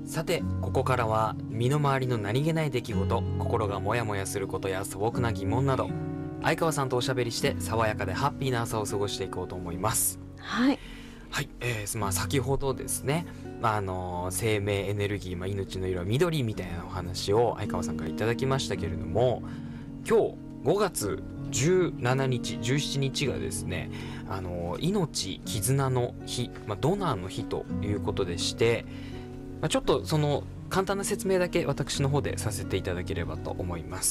さて、ここからは身の回りの何気ない出来事、心がモヤモヤすることや素朴な疑問など、相川さんとおしゃべりして爽やかでハッピーな朝を過ごしていこうと思います。 はい。 はい、先ほどですね、生命エネルギー、命の色は緑みたいなお話を相川さんからいただきましたけれども、今日5月17日、17日がですね、命、絆の日、ドナーの日ということでして、ちょっとその簡単な説明だけ私の方でさせていただければと思います。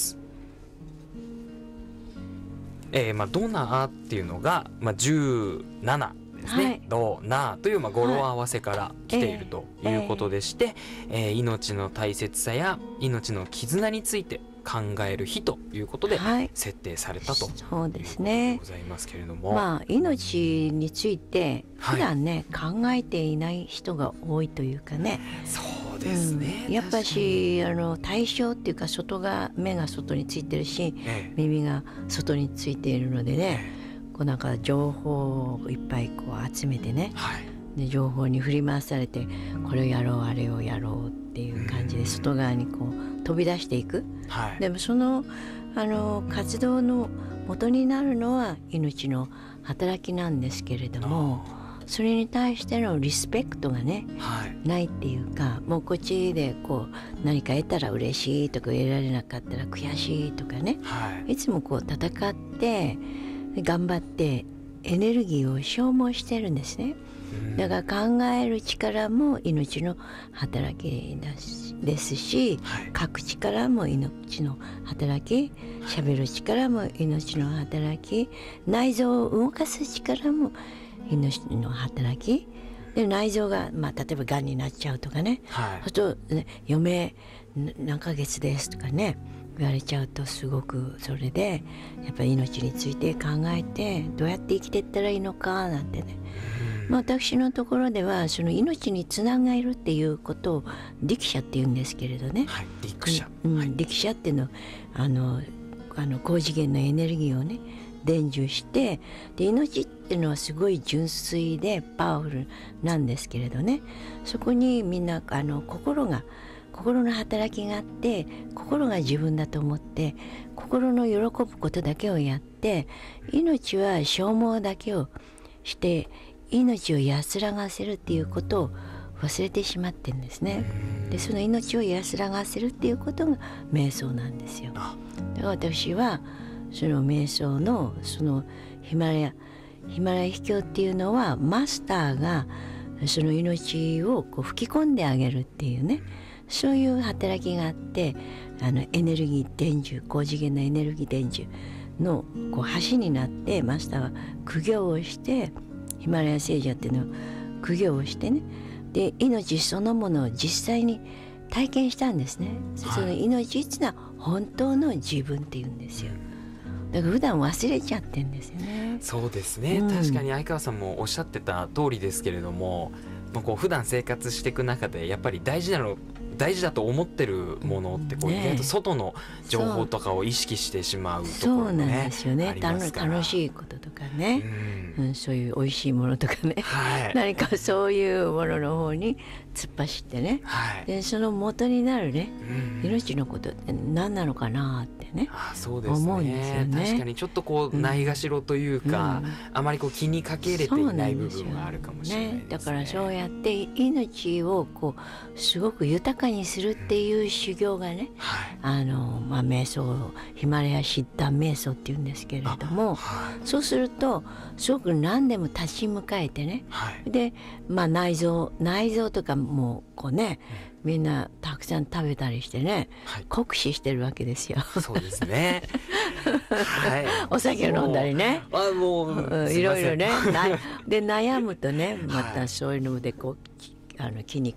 ドナーっていうのが、17ですね、はい、ドナーという語呂合わせから来ているということでして、命の大切さや命の絆について考える日ということで設定されたということでございますけれども、 命について普段ね、考えていない人が多いというかね。 そうですね、 やっぱし対象っていうか目が外についてるし、耳が外についているのでね、こうなんか情報をいっぱいこう集めてね、で情報に振り回されてこれをやろうあれをやろうっていう感じで外側にこう飛び出していく、でもその活動の元になるのは命の働きなんですけれども、それに対してのリスペクトがね、ないっていうか、もうこっちでこう何か得たら嬉しいとか得られなかったら悔しいとかね、いつもこう戦って頑張ってエネルギーを消耗してるんですね。だから考える力も命の働きですし、書く力も命の働き、喋る力も命の働き、内臓を動かす力も命の働きで、内臓が、例えばがんになっちゃうとかね、あと、余命何ヶ月ですとかね言われちゃうと、すごくそれでやっぱり命について考えてどうやって生きていったらいいのかなんてね、私のところではその命につながるっていうことを力車っていうんですけれどね、力車、力車っていうの高次元のエネルギーをね伝授して、で命っていうのはすごい純粋でパワフルなんですけれどね、そこにみんな心の働きがあって、心が自分だと思って心の喜ぶことだけをやって、命は消耗だけをして命を安らがせるっていうことを忘れてしまってるんですね。でその命を安らがせるっていうことが瞑想なんですよ。だから私はその瞑想のそのヒマラヤ秘境っていうのは、マスターがその命をこう吹き込んであげるっていうね、そういう働きがあって、エネルギー伝授、高次元のエネルギー伝授のこう橋になって、マスターは苦行をして、ヒマラヤ聖者っていうのを苦行をしてね、で命そのものを実際に体験したんですね。その命っていうのは本当の自分っていうんですよ。だから普段忘れちゃってんですよね。 そうですね、確かに相川さんもおっしゃってた通りですけれども、こう普段生活していく中でやっぱり大事だと思ってるものってこう意外と外の情報とかを意識してしまうところがね、 そうなんですよね。楽しいこととかね、そういう美味しいものとかね、何かそういうものの方に突っ走ってね、でその元になるね、命のことって何なのかなってね、 そうですね、 思うんですよね。 確かにちょっとこうないがしろというか、あまりこう気にかけれていない部分があるかもしれないですね。 だからそうやって命をこうすごく豊かにするっていう修行がね、瞑想、ヒマラヤシッダン瞑想っていうんですけれども、そうするとすごく何でも立ち向かえてね、で、内臓とかもこうね、みんなたくさん食べたりしてね、酷使してるわけですよ。 そうですねお酒飲んだりね、いろいろねで悩むとね、またそういうのでこう筋肉